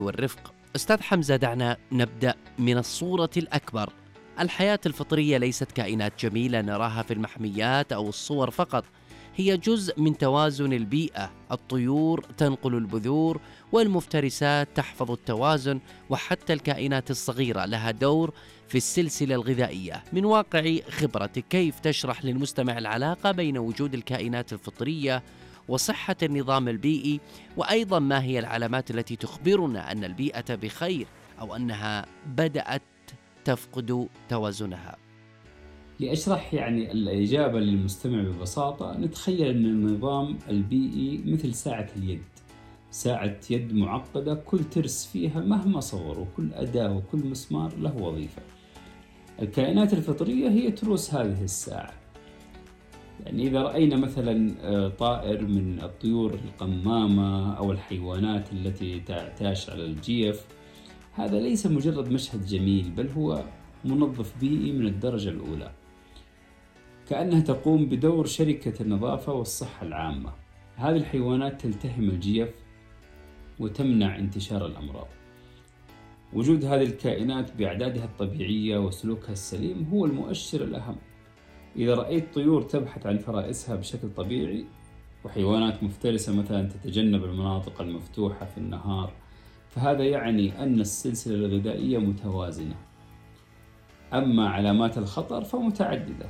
والرفق. أستاذ حمزة، دعنا نبدأ من الصورة الأكبر. الحياة الفطرية ليست كائنات جميلة نراها في المحميات أو الصور فقط، هي جزء من توازن البيئة. الطيور تنقل البذور، والمفترسات تحفظ التوازن، وحتى الكائنات الصغيرة لها دور في السلسلة الغذائية. من واقع خبرتك، كيف تشرح للمستمع العلاقة بين وجود الكائنات الفطرية وصحة النظام البيئي؟ وأيضا ما هي العلامات التي تخبرنا أن البيئة بخير أو أنها بدأت تفقد توازنها؟ لأشرح الإجابة للمستمع ببساطة، نتخيل أن النظام البيئي مثل ساعة اليد، ساعة يد معقدة كل ترس فيها مهما صغر، وكل أداة وكل مسمار له وظيفة. الكائنات الفطرية هي تروس هذه الساعة. إذا رأينا مثلا طائر من الطيور القمامة أو الحيوانات التي تعتاش على الجيف، هذا ليس مجرد مشهد جميل، بل هو منظف بيئي من الدرجة الأولى، كأنها تقوم بدور شركة النظافة والصحة العامة. هذه الحيوانات تلتهم الجيف وتمنع انتشار الأمراض. وجود هذه الكائنات بأعدادها الطبيعية وسلوكها السليم هو المؤشر الأهم. إذا رأيت طيور تبحث عن فرائسها بشكل طبيعي، وحيوانات مفترسة مثلا تتجنب المناطق المفتوحة في النهار، فهذا يعني أن السلسلة الغذائية متوازنة. أما علامات الخطر فمتعددة،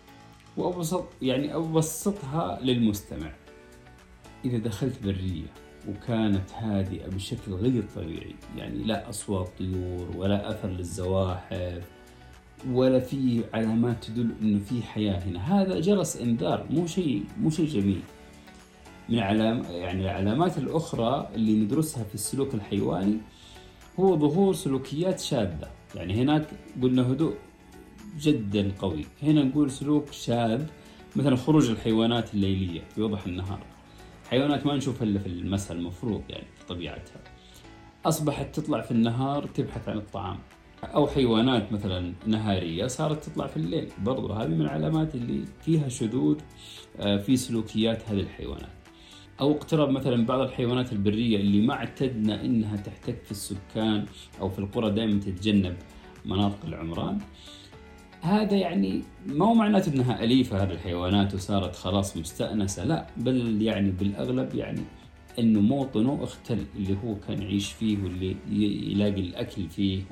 وأبسطها للمستمع. إذا دخلت برية وكانت هادئة بشكل غير طبيعي، لا أصوات طيور ولا أثر للزواحف ولا في علامات تدل إنه في حياة هنا، هذا جرس إنذار، مو شيء جميل. من العلامات الأخرى اللي ندرسها في السلوك الحيواني هو ظهور سلوكيات شاذة. هناك قلنا هدوء جدا قوي، هنا نقول سلوك شاذ، مثلا خروج الحيوانات الليلية في وضح النهار، حيوانات ما نشوفها إلا في المساء المفروض في طبيعتها، أصبحت تطلع في النهار تبحث عن الطعام. أو حيوانات مثلا نهارية صارت تطلع في الليل، برضو هذه من العلامات اللي فيها شذوذ في سلوكيات هذه الحيوانات. أو اقتراب مثلا بعض الحيوانات البرية اللي ما اعتدنا إنها تحتك في السكان أو في القرى، دائما تتجنب مناطق العمران. هذا ما هو معناته إنها أليفة هذه الحيوانات وصارت خلاص مستأنسة، لا، بل بالأغلب إنه موطنه اختل، اللي هو كان يعيش فيه واللي يلاقي الأكل فيه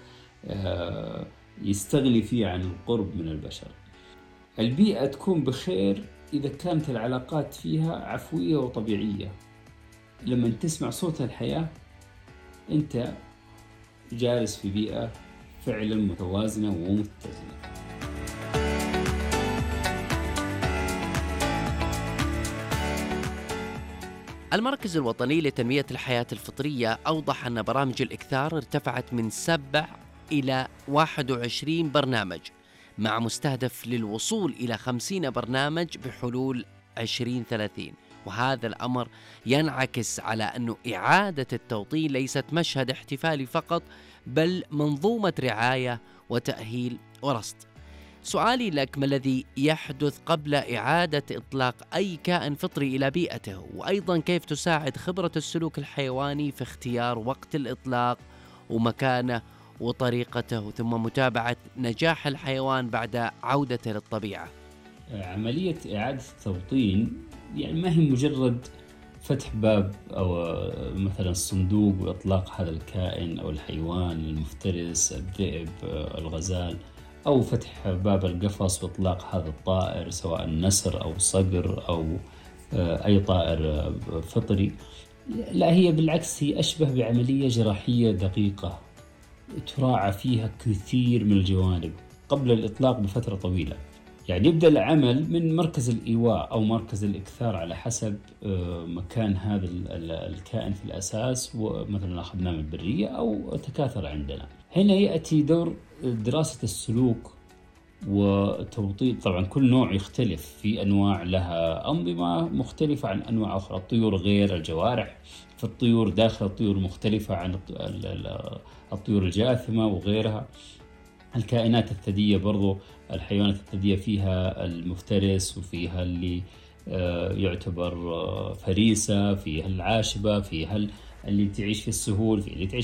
ويستغني فيه عن القرب من البشر. البيئة تكون بخير إذا كانت العلاقات فيها عفوية وطبيعية. لما تسمع صوت الحياة أنت جالس في بيئة فعلا متوازنة ومتزنة. المركز الوطني لتنمية الحياة الفطرية أوضح أن برامج الإكثار ارتفعت من 7 إلى 21 برنامج، مع مستهدف للوصول إلى 50 برنامج بحلول 2030. وهذا الأمر ينعكس على أن إعادة التوطين ليست مشهد احتفالي فقط، بل منظومة رعاية وتأهيل ورصد. سؤالي لك، ما الذي يحدث قبل إعادة إطلاق أي كائن فطري إلى بيئته؟ وأيضا كيف تساعد خبرة السلوك الحيواني في اختيار وقت الإطلاق ومكانه وطريقته، ثم متابعة نجاح الحيوان بعد عودته للطبيعة؟ عملية إعادة التوطين ما هي مجرد فتح باب أو مثلا صندوق وإطلاق هذا الكائن أو الحيوان المفترس، الذئب، الغزال، أو فتح باب القفص وإطلاق هذا الطائر سواء نسر أو صقر أو أي طائر فطري. لا، هي بالعكس، هي أشبه بعملية جراحية دقيقة تراعى فيها كثير من الجوانب قبل الإطلاق بفترة طويلة. يبدأ العمل من مركز الإيواء أو مركز الإكثار على حسب مكان هذا الكائن في الأساس، ومثلا أخذناه من البرية أو تكاثر عندنا. هنا يأتي دور دراسة السلوك وتوطين. طبعا كل نوع يختلف، في أنواع لها أنظمة مختلفة عن أنواع أخرى، الطيور غير، الجوارح في الطيور داخل الطيور مختلفة عن الطيور الجاثمة وغيرها. الكائنات الثدية برضو، الحيوانات الثدية فيها المفترس وفيها اللي يعتبر فريسة، فيها العاشبة، فيها اللي تعيش في السهول، في اللي تعيش